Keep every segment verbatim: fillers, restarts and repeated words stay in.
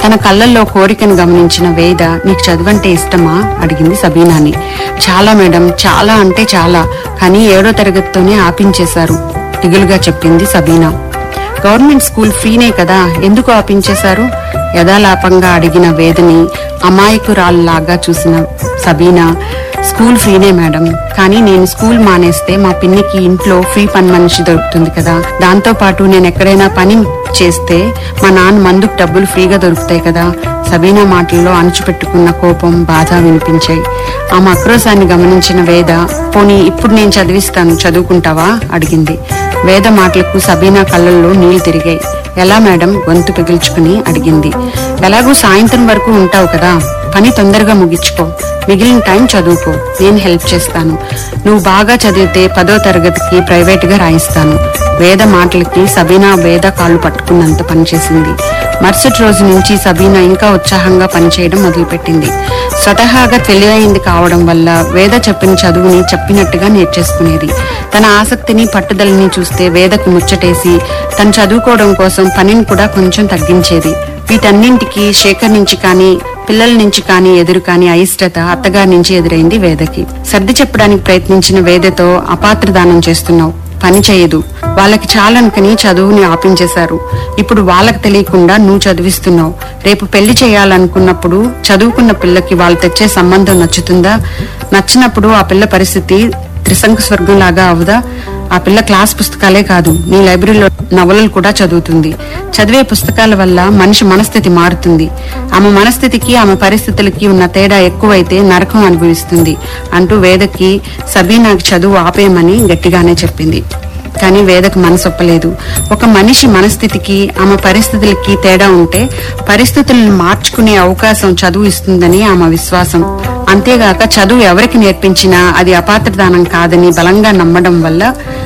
తన కళ్ళల్లో కోరికను గమనించిన వేద, నీకు చదువంటే ఇష్టమా అడిగింది సబీనాని. చాలా మేడం, చాలా అంటే చాలా, కానీ ఏడో తరగతితోనే ఆపించేశారు దిగులుగా చెప్పింది సబీనా. గవర్నమెంట్ స్కూల్ ఫ్రీనే కదా, ఎందుకు ఆపించేశారు యథాలాపంగా అడిగిన వేదని అమాయకురాల్లాగా చూసిన సబీనా, స్కూల్ ఫ్రీనే మేడం, కానీ నేను స్కూల్ మానేస్తే మా పిన్నికి ఇంట్లో ఫ్రీ పని మనిషి దొరుకుతుంది కదా, దాంతో పాటు నేను ఎక్కడైనా పని చేస్తే మా నాన్న మందుకు డబ్బులు ఫ్రీగా దొరుకుతాయి కదా. సబీనా మాటల్లో అణుచుపెట్టుకున్న కోపం, బాధ వినిపించాయి. ఆమె ఆక్రోశాన్ని గమనించిన వేద, పోనీ ఇప్పుడు నేను చదివిస్తాను, చదువుకుంటావా అడిగింది. వేద మాటలకు సబీనా కళ్ళల్లో నీళ్లు తిరిగాయి. ఎలా మేడం గొంతు పిగిల్చుకుని అడిగింది. ఎలాగూ సాయంత్రం వరకు ఉంటావు కదా, పని తొందరగా ముగించుకో, మిగిలిన టైం చదువుకో, నేను హెల్ప్ చేస్తాను. నువ్వు బాగా చదివితే పదో తరగతికి ప్రైవేట్ గా రాయిస్తాను. వేద మాటలకి సబీనా వేద కాళ్ళు పట్టుకున్నంత పనిచేసింది. మరుసటి రోజు నుంచి సబీనా ఇంకా ఉత్సాహంగా పనిచేయడం మొదలుపెట్టింది. స్వతహాగా తెలివైంది కావడం వల్ల వేద చెప్పిన చదువుని చెప్పినట్టుగా నేర్చేసుకునేది. తన ఆసక్తిని పట్టుదలని చూస్తే వేదకు ముచ్చటేసి తను చదువుకోవడం కోసం పనిని కూడా కొంచెం తగ్గించేది. వీటన్నింటికి శేఖర్ నుంచి కానీ పిల్లల నుంచి కానీ ఎదురు కాని అయిష్టత అత్తగారి నుంచి ఎదురైంది వేదకి. సర్ది చెప్పడానికి ప్రయత్నించిన వేదతో, అపాత్రదానం చేస్తున్నావు, పని చేయదు, వాళ్ళకి చాలనుకని చదువుని ఆపించేశారు, ఇప్పుడు వాళ్ళకి తెలియకుండా నువ్వు చదివిస్తున్నావు, రేపు పెళ్లి చేయాలనుకున్నప్పుడు చదువుకున్న పిల్లకి వాళ్ళు తెచ్చే సంబంధం నచ్చుతుందా, నచ్చినప్పుడు ఆ పిల్ల పరిస్థితి త్రిశంకు స్వర్గం లాగా అవుదా? ఆ పిల్ల క్లాస్ పుస్తకాలే కాదు, నీ లైబ్రరీలో నవలలు కూడా చదువుతుంది. చదివే పుస్తకాల వల్ల మనిషి మనస్థితి మారుతుంది. ఆమె మనస్థితికి ఆమె పరిస్థితులకి ఉన్న తేడా ఎక్కువైతే నరకం అనుభవిస్తుంది అంటూ వేదకి సబీనాకి చదువు ఆపేయమని గట్టిగానే చెప్పింది. కానీ వేదకు మనసొప్పలేదు. ఒక మనిషి మనస్థితికి ఆమె పరిస్థితులకి తేడా ఉంటే పరిస్థితులను మార్చుకునే అవకాశం చదువు ఇస్తుందని ఆమె విశ్వాసం. అంతేగాక చదువు ఎవరికి నేర్పించినా అది అపాత్రదానం కాదని బలంగా నమ్మడం వల్ల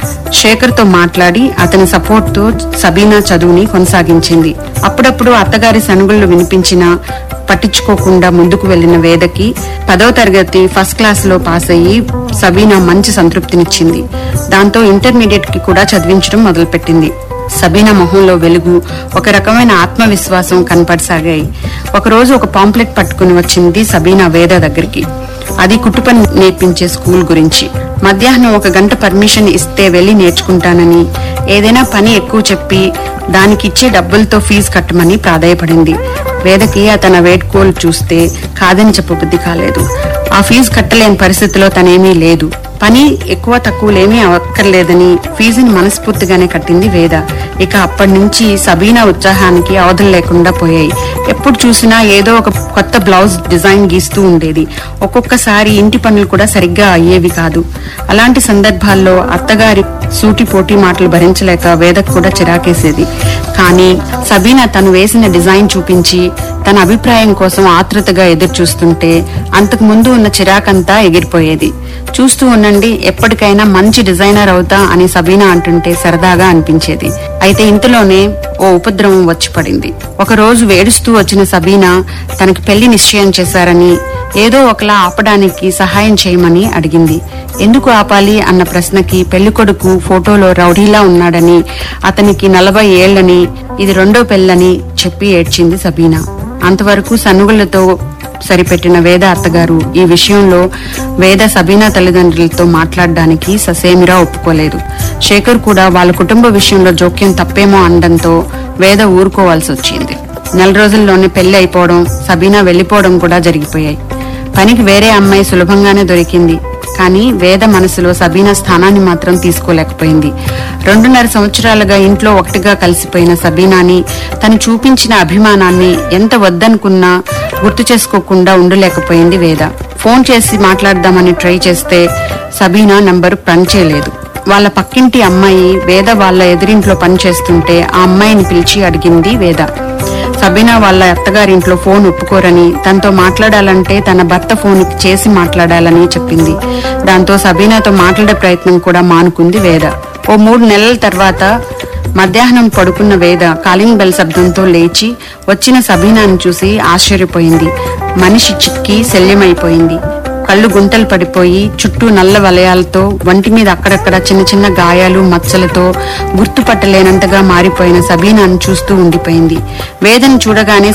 శేఖర్ తో మాట్లాడి అతని సపోర్ట్ తో సబీనా చదువుని కొనసాగించింది. అప్పుడప్పుడు అత్తగారి సనుగుళ్లు వినిపించినా పట్టించుకోకుండా ముందుకు వెళ్లిన వేదకి పదో తరగతి ఫస్ట్ క్లాస్ లో పాస్ అయ్యి సబీనా మంచి సంతృప్తినిచ్చింది. దాంతో ఇంటర్మీడియట్ కి కూడా చదివించడం మొదలుపెట్టింది. సబీనా మొహంలో వెలుగు, ఒక రకమైన ఆత్మవిశ్వాసం కనపడసాగాయి. ఒకరోజు ఒక పాంప్లెట్ పట్టుకుని వచ్చింది సబీనా వేద దగ్గరికి. అది కుట్టుపని నేర్పించే స్కూల్ గురించి. మధ్యాహ్నం ఒక గంట పర్మిషన్ ఇస్తే వెళ్లి నేర్చుకుంటానని, ఏదైనా పని ఎక్కువ చెప్పి దానికిచ్చే డబ్బులతో ఫీజు కట్టమని ప్రాధాయపడింది. వేదకి తన వేడ్కోలు చూస్తే కాదని చెప్పబుద్ధి కాలేదు. ఆ ఫీజు కట్టలేని పరిస్థితిలో తనేమీ లేదు. పని ఎక్కువ తక్కువలేమీ అక్కర్లేదని ఫీజుని మనస్ఫూర్తిగానే కట్టింది వేద. ఇక అప్పటి నుంచి సబీనా ఉత్సాహానికి అవధులు లేకుండా పోయాయి. ఎప్పుడు చూసినా ఏదో ఒక కొత్త బ్లౌజ్ డిజైన్ గీస్తూ ఉండేది. ఒక్కొక్కసారి ఇంటి పనులు కూడా సరిగ్గా అయ్యేవి కాదు. అలాంటి సందర్భాల్లో అత్తగారి సూటి పోటీ మాటలు భరించలేక వేదకు కూడా చిరాకేసేది. కానీ సబీనా తను వేసిన డిజైన్ చూపించి తన అభిప్రాయం కోసం ఆతృతగా ఎదురు చూస్తుంటే అంతకు ముందు ఉన్న చిరాకంతా ఎగిరిపోయేది. చూస్తూ ఉండండి, ఎప్పటికైనా మంచి డిజైనర్ అవుతా అని సబీనా అంటుంటే సరదాగా అనిపించేది. అయితే ఇంతలోనే ఓ ఉపద్రవం వచ్చి పడింది. ఒక రోజు వేడుస్తూ వచ్చిన సబీనా తనకి పెళ్లి నిశ్చయం చేశారని, ఏదో ఒకలా ఆపడానికి సహాయం చేయమని అడిగింది. ఎందుకు ఆపాలి అన్న ప్రశ్నకి పెళ్లికొడుకు ఫోటోలో రౌడీలా ఉన్నాడని, అతనికి నలభై ఏళ్లని, ఇది రెండో పెళ్లని చెప్పి ఏడ్చింది సబీనా. అంతవరకు సన్నుగులతో సరిపెట్టిన వేద అత్తగారు ఈ విషయంలో వేద సబీనా తల్లిదండ్రులతో మాట్లాడడానికి ససేమిరా ఒప్పుకోలేదు. శేఖర్ కూడా వాళ్ళ కుటుంబ విషయంలో జోక్యం తప్పేమో అనడంతో వేద ఊరుకోవాల్సి వచ్చింది. నెల రోజుల్లోనే పెళ్లి అయిపోవడం, సబీనా వెళ్లిపోవడం కూడా జరిగిపోయాయి. పనికి వేరే అమ్మాయి సులభంగానే దొరికింది. కానీ వేద మనసులో సబీనా స్థానాన్ని మాత్రం తీసుకోలేకపోయింది. రెండున్నర సంవత్సరాలుగా ఇంట్లో ఒకటిగా కలిసిపోయిన సబీనాని, తను చూపించిన అభిమానాన్ని ఎంత వద్దనుకున్నా గుర్తు చేసుకోకుండా ఉండలేకపోయింది వేద. ఫోన్ చేసి మాట్లాడదామని ట్రై చేస్తే సబీనా నంబరు పనిచేయలేదు. వాళ్ళ పక్కింటి అమ్మాయి వేద వాళ్ళ ఎదురింట్లో పనిచేస్తుంటే ఆ అమ్మాయిని పిలిచి అడిగింది వేద. సబీనా వాళ్ళ అత్తగారింట్లో ఫోన్ ఒప్పుకోరని, తనతో మాట్లాడాలంటే తన భర్త ఫోన్ చేసి మాట్లాడాలని చెప్పింది. దాంతో సబీనాతో మాట్లాడే ప్రయత్నం కూడా మానుకుంది వేద. ఓ మూడు నెలల తర్వాత మధ్యాహ్నం పడుకున్న వేద కాలింగ్ బెల్ శబ్దంతో లేచి వచ్చిన సబీనాను చూసి ఆశ్చర్యపోయింది. మనిషి చిక్కి శల్యమైపోయింది. కళ్ళు గుంటలు పడిపోయి చుట్టూ నల్ల వలయాలతో, వంటి మీద అక్కడక్కడ చిన్న చిన్న గాయాలు మచ్చలతో గుర్తుపట్టలేనంతగా మారిపోయిన సబీనాను చూస్తూ ఉండిపోయింది. వేదను చూడగానే